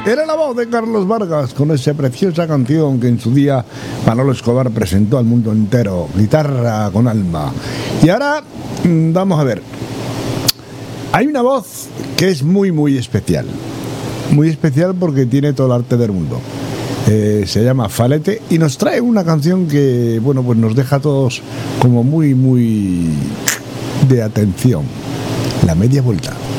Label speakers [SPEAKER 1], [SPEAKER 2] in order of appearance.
[SPEAKER 1] Era la voz de Carlos Vargas con esa preciosa canción que en su día Manolo Escobar presentó al mundo entero, Guitarra con Alma. Y ahora vamos a ver, hay una voz que es muy muy especial porque tiene todo el arte del mundo. Se llama Falete y nos trae una canción que, bueno, pues nos deja a todos como muy muy de atención, La Media Vuelta.